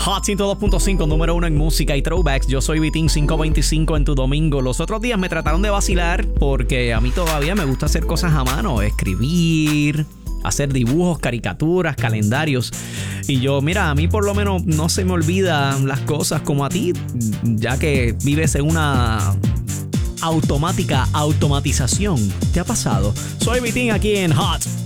Hot 102.5, número 1 en música y throwbacks. Yo soy Vitín 525 en tu domingo. Los otros días me trataron de vacilar porque a mí todavía me gusta hacer cosas a mano, escribir, hacer dibujos, caricaturas, calendarios. Y yo, mira, a mí por lo menos no se me olvidan las cosas como a ti, ya que vives en una automatización. ¿Te ha pasado? Soy Vitín aquí en Hot